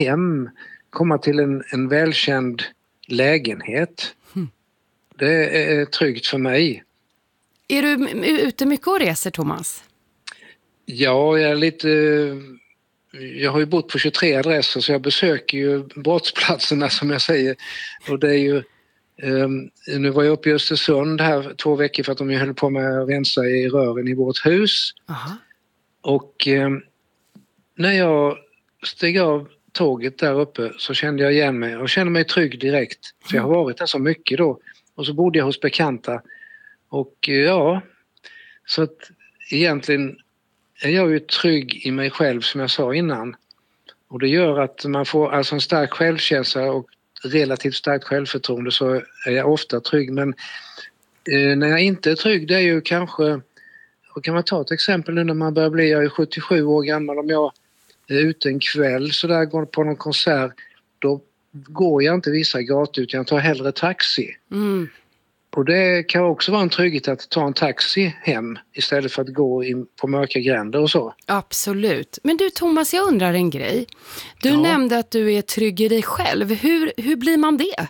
hem, komma till en välkänd lägenhet. Det är tryggt för mig. Är du ute mycket och reser, Thomas? Ja, jag har ju bott på 23 adresser så jag besöker ju brottsplatserna som jag säger. Och det är ju, nu var jag uppe i Östersund här 2 veckor för att de höll på med att rensa i rören i vårt hus. Aha. Och när jag steg av tåget där uppe så kände jag igen mig och kände mig trygg direkt. För jag har varit där så mycket då. Och så bodde jag hos bekanta. Och ja, så att egentligen är jag ju trygg i mig själv som jag sa innan. Och det gör att man får alltså en stark självkänsla och relativt starkt självförtroende, så är jag ofta trygg. Men när jag inte är trygg, det är ju kanske, och kan man ta ett exempel nu när man börjar bli, jag är 77 år gammal, om jag är ute en kväll så där, går på någon konsert, då går jag inte vissa gator utan jag tar hellre taxi. Och det kan också vara en trygghet att ta en taxi hem istället för att gå in på mörka gränder och så. Absolut. Men du Thomas, jag undrar en grej. Du nämnde att du är trygg i dig själv. Hur blir man det?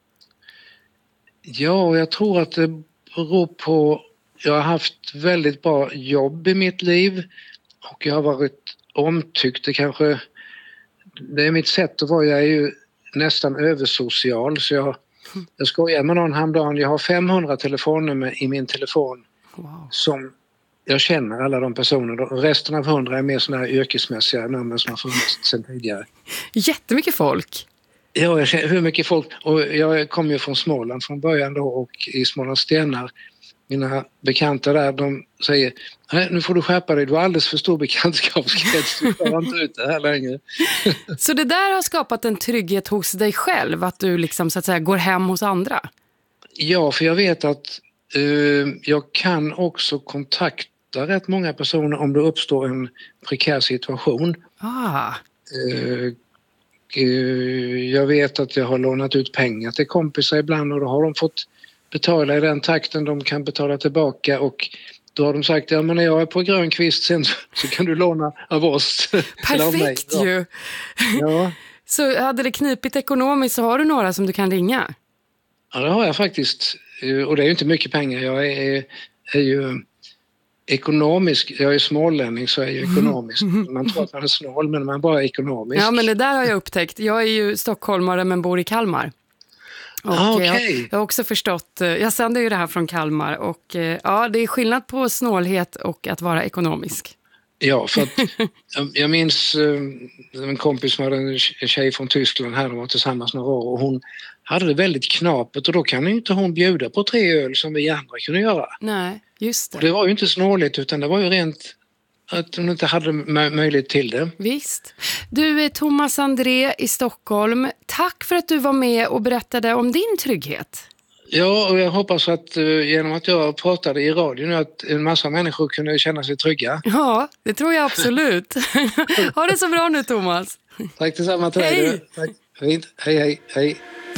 Ja, jag tror att det beror på, jag har haft väldigt bra jobb i mitt liv och jag har varit omtyckt. Det är mitt sätt att vara. Jag är ju nästan översocial, så jag skojar med någon häromdagen. Jag har 500 telefonnummer i min telefon som jag känner alla de personerna. Resten av 100 är mer sådana här yrkesmässiga nummer som har funnits sedan tidigare. Jättemycket folk. Ja, jag känner hur mycket folk. Och jag kommer ju från Småland från början då, och i Smålands Stenar. Mina bekanta där, de säger, nej, nu får du skärpa dig, du har alldeles för stor bekantskapskrets, du får inte ut det här längre. Så det där har skapat en trygghet hos dig själv, att du liksom så att säga går hem hos andra? Ja, för jag vet att jag kan också kontakta rätt många personer om det uppstår en prekär situation. Jag vet att jag har lånat ut pengar till kompisar ibland och då har de fått betala i den takten de kan betala tillbaka, och då har de sagt, ja men när jag är på Grönkvist sen så kan du låna av oss. Perfekt av mig, ju! Ja. Så hade det knipit ekonomiskt så har du några som du kan ringa? Ja, det har jag faktiskt. Och det är ju inte mycket pengar. Jag är ju ekonomisk. Jag är smålänning så är jag ekonomisk. Man tror att man är snål men man är bara ekonomisk. Ja, men det där har jag upptäckt. Jag är ju stockholmare men bor i Kalmar. Och okay. Jag har också förstått, jag sänder ju det här från Kalmar och ja, det är skillnad på snålhet och att vara ekonomisk. Ja, för att jag minns en kompis som hade en tjej från Tyskland här, de var tillsammans några år och hon hade det väldigt knapert och då kan ju inte hon bjuda på 3 öl som vi andra kunde göra. Nej, just det. Och det var ju inte snåligt utan det var ju rent att hon inte hade möjlighet till det. Visst. Du är Thomas André i Stockholm. Tack för att du var med och berättade om din trygghet. Ja, och jag hoppas att genom att jag pratade i radion att en massa människor kunde känna sig trygga. Ja, det tror jag absolut. Ha det så bra nu, Thomas. Tack detsamma till dig. Tack. Fint. Hej, hej, hej.